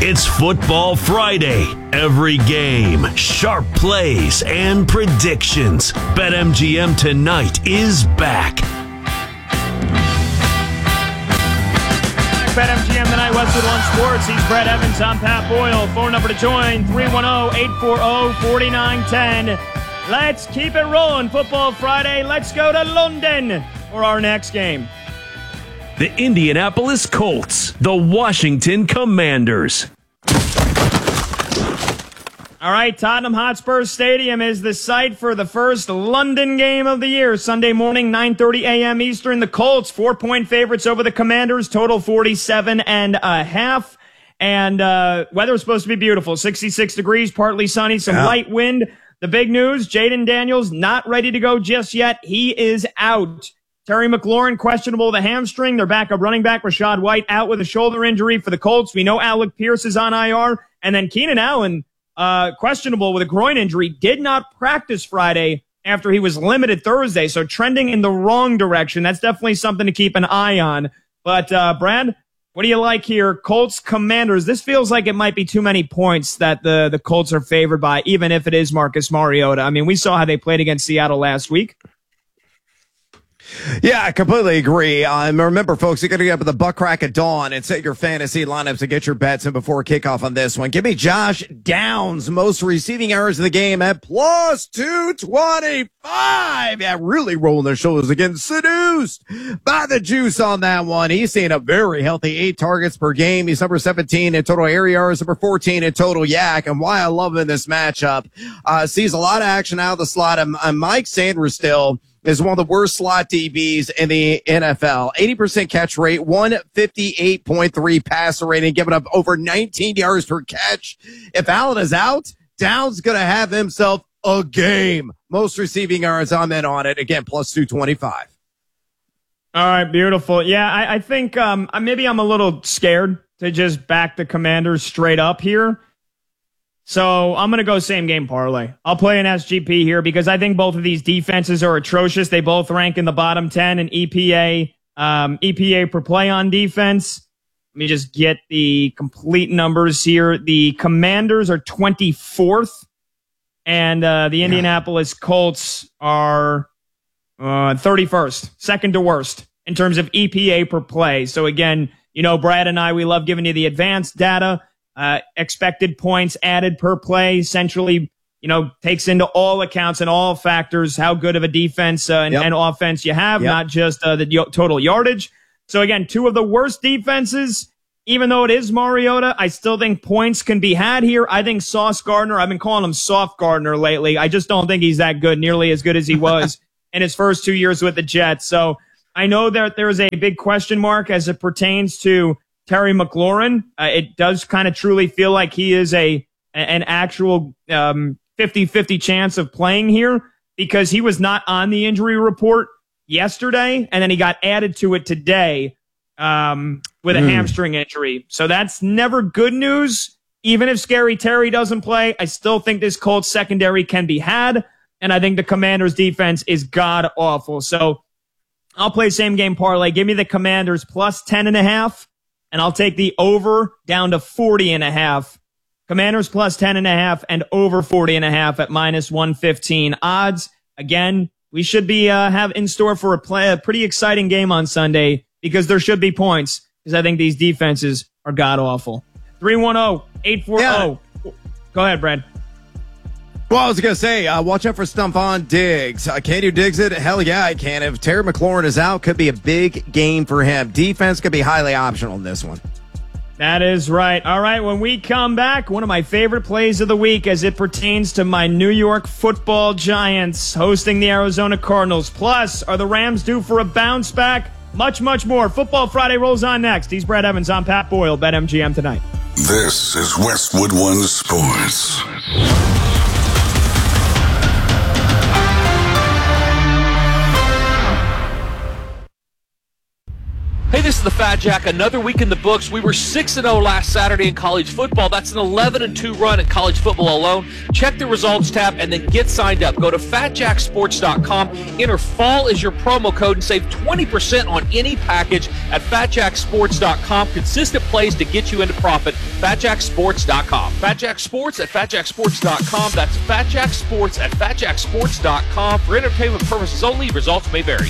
It's Football Friday. Every game, sharp plays, and predictions. BetMGM tonight is back. BetMGM tonight, Westwood One Sports. He's Brett Evans. I'm Pat Boyle. Phone number to join, 310-840-4910. Let's keep it rolling. Football Friday. Let's go to London for our next game. The Indianapolis Colts, the Washington Commanders. All right, Tottenham Hotspur Stadium is the site for the first London game of the year. Sunday morning, 9:30 a.m. Eastern. The Colts, 4-point favorites over the Commanders, total 47.5. And weather is supposed to be beautiful, 66 degrees, partly sunny, some light wind. The big news, Jaden Daniels not ready to go just yet. He is out. Terry McLaurin, questionable with a hamstring. Their backup running back, Rachaad White, out with a shoulder injury for the Colts. We know Alec Pierce is on IR. And then Keenan Allen, questionable with a groin injury, did not practice Friday after he was limited Thursday. So trending in the wrong direction. That's definitely something to keep an eye on. But, Brad, what do you like here? Colts, Commanders. This feels like it might be too many points that the Colts are favored by, even if it is Marcus Mariota. I mean, we saw how they played against Seattle last week. Yeah, I completely agree. Remember, folks, you got to get up at the buck crack of dawn and set your fantasy lineups and get your bets in before kickoff on this one. Give me Josh Downs, most receiving errors of the game at plus 225. Yeah, really rolling their shoulders again. Seduced by the juice on that one. He's seeing a very healthy 8 targets per game. He's number 17 in total air yards, number 14 in total yak. And why I love him in this matchup, sees a lot of action out of the slot. And Mike Sanders still is one of the worst slot DBs in the NFL. 80% catch rate, 158.3 passer rating, giving up over 19 yards per catch. If Allen is out, Downs going to have himself a game. Most receiving yards, I'm in on it. Again, plus 225. All right, beautiful. Yeah, I think maybe I'm a little scared to just back the Commanders straight up here. So I'm going to go same game parlay. I'll play an SGP here because I think both of these defenses are atrocious. They both rank in the bottom 10 in EPA per play on defense. Let me just get the complete numbers here. The Commanders are 24th, and the Indianapolis Colts are 31st, second to worst in terms of EPA per play. So again, you know, Brad and I, we love giving you the advanced data. Expected points added per play essentially, you know, takes into all accounts and all factors how good of a defense and offense you have, not just the total yardage. So again, two of the worst defenses, even though it is Mariota, I still think points can be had here. I think Sauce Gardner, I've been calling him Soft Gardner lately. I just don't think he's that good, nearly as good as he was in his first 2 years with the Jets. So I know that there is a big question mark as it pertains to Terry McLaurin. It does kind of truly feel like he is an actual 50-50 chance of playing here because he was not on the injury report yesterday, and then he got added to it today with a hamstring injury. So that's never good news. Even if Scary Terry doesn't play, I still think this Colts secondary can be had, and I think the Commanders' defense is god-awful. So I'll play same game parlay. Give me the Commanders plus 10.5. And I'll take the over down to 40.5. Commanders plus 10.5 and over 40.5 at minus 115 odds. Again, we should be have in store for a pretty exciting game on Sunday because there should be points because I think these defenses are god awful. 310-840. Yeah. Go ahead, Brad. Well, I was going to say, watch out for Stephon Diggs. Can you Diggs it? Hell yeah, I can. If Terry McLaurin is out, could be a big game for him. Defense could be highly optional in this one. That is right. All right, when we come back, one of my favorite plays of the week as it pertains to my New York Football Giants hosting the Arizona Cardinals. Plus, are the Rams due for a bounce back? Much, much more. Football Friday rolls on next. He's Brett Evans. I'm Pat Boyle. BetMGM tonight. This is Westwood One Sports. Hey this is the Fat Jack. Another week in the books. We were 6-0 last Saturday in college football. That's an 11-2 run in college football alone. Check the results tab and then get signed up. Go to fatjacksports.com. Enter fall as your promo code and save 20% on any package at fatjacksports.com. Consistent plays to get you into profit. Fatjacksports.com. Fatjack Sports at fatjacksports.com. That's fatjacksports at fatjacksports.com. For entertainment purposes only, results may vary.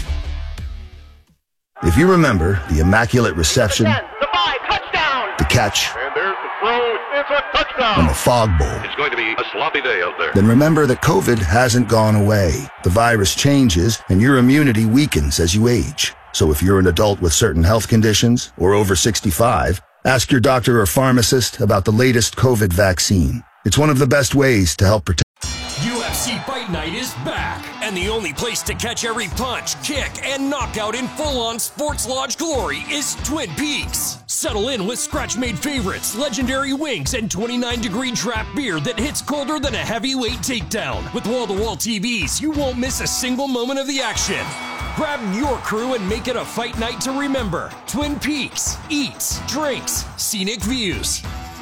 If you remember the Immaculate Reception, the 5, touchdown! the catch, And there's the throw, it's a touchdown! and the Fog Bowl, It's going to be a sloppy day out there. then remember that COVID hasn't gone away. The virus changes, and your immunity weakens as you age. So if you're an adult with certain health conditions or over 65, ask your doctor or pharmacist about the latest COVID vaccine. It's one of the best ways to help protect. UFC Fight Night is back, and the only place to catch every punch, kick, and knockout in full-on Sports Lodge glory is Twin Peaks. Settle in with scratch-made favorites, legendary wings, and 29-degree draft beer that hits colder than a heavyweight takedown. With wall-to-wall TVs, you won't miss a single moment of the action. Grab your crew and make it a fight night to remember. Twin Peaks. Eats, drinks, scenic views.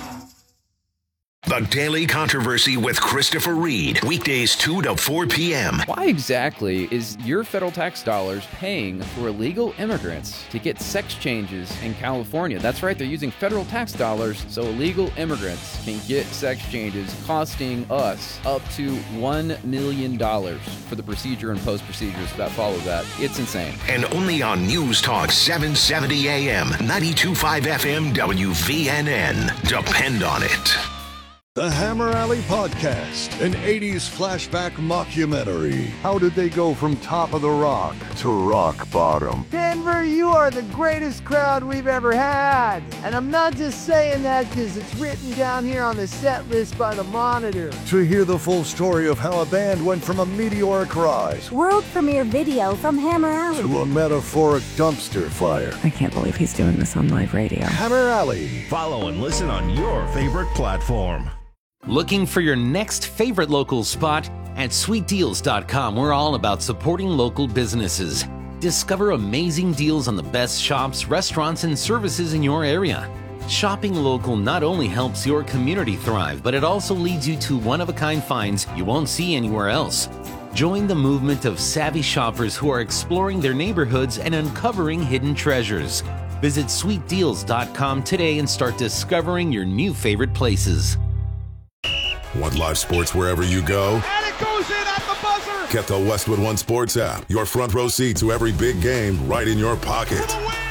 The Daily Controversy with Christopher Reed. Weekdays 2 to 4 p.m. Why exactly is your federal tax dollars paying for illegal immigrants to get sex changes in California? That's right, they're using federal tax dollars so illegal immigrants can get sex changes, costing us up to $1 million for the procedure and post-procedures that follow that. It's insane. And only on News Talk 770 AM, 92.5 FM, WVNN. Depend on it. The Hammer Alley Podcast, an 80s flashback mockumentary. How did they go from top of the rock to rock bottom? Denver, you are the greatest crowd we've ever had. And I'm not just saying that because it's written down here on the set list by the Monitor. To hear the full story of how a band went from a meteoric rise, world premiere video from Hammer Alley, to a metaphoric dumpster fire. I can't believe he's doing this on live radio. Hammer Alley. Follow and listen on your favorite platform. Looking for your next favorite local spot? At sweetdeals.com, we're all about supporting local businesses. Discover amazing deals on the best shops, restaurants, and services in your area. Shopping local not only helps your community thrive, but it also leads you to one-of-a-kind finds you won't see anywhere else. Join the movement of savvy shoppers who are exploring their neighborhoods and uncovering hidden treasures. Visit sweetdeals.com today and start discovering your new favorite places. Want live sports wherever you go? And it goes in at the buzzer! Get the Westwood One Sports app. Your front row seat to every big game right in your pocket.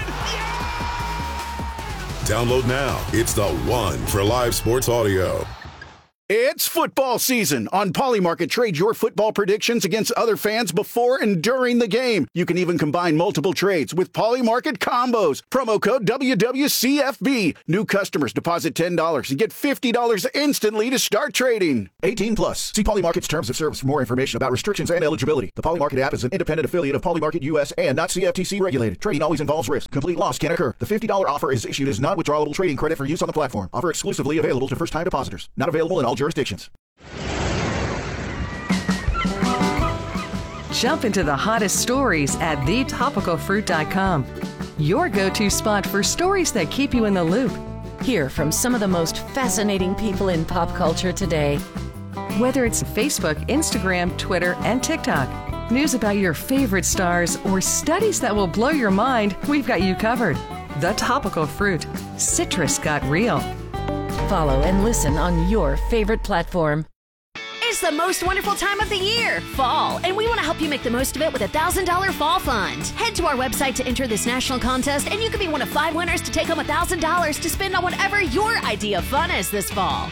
Download now. It's the one for live sports audio. It's football season. On Polymarket, trade your football predictions against other fans before and during the game. You can even combine multiple trades with Polymarket combos. Promo code WWCFB. New customers deposit $10 and get $50 instantly to start trading. 18 plus. See Polymarket's terms of service for more information about restrictions and eligibility. The Polymarket app is an independent affiliate of Polymarket US and not CFTC regulated. Trading always involves risk. Complete loss can occur. The $50 offer is issued as non-withdrawable trading credit for use on the platform. Offer exclusively available to first-time depositors. Not available in all jurisdictions. Jump into the hottest stories at thetopicalfruit.com. Your go-to spot for stories that keep you in the loop. Hear from some of the most fascinating people in pop culture today. Whether it's Facebook, Instagram, Twitter, and TikTok, news about your favorite stars, or studies that will blow your mind, we've got you covered. The Topical Fruit. Citrus got real. Follow and listen on your favorite platform. It's the most wonderful time of the year, fall, and we want to help you make the most of it with a $1,000 fall fund. Head to our website to enter this national contest, and you could be one of 5 winners to take home $1,000 to spend on whatever your idea of fun is this fall.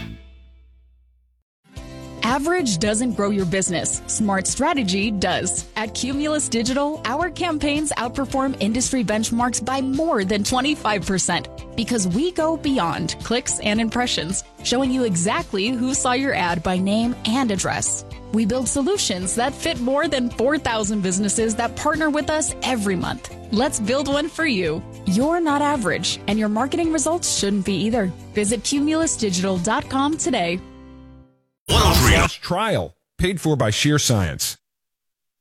Average doesn't grow your business. Smart strategy does. At Cumulus Digital, our campaigns outperform industry benchmarks by more than 25% because we go beyond clicks and impressions, showing you exactly who saw your ad by name and address. We build solutions that fit more than 4,000 businesses that partner with us every month. Let's build one for you. You're not average, and your marketing results shouldn't be either. Visit cumulusdigital.com today. Trial, paid for by Sheer Science.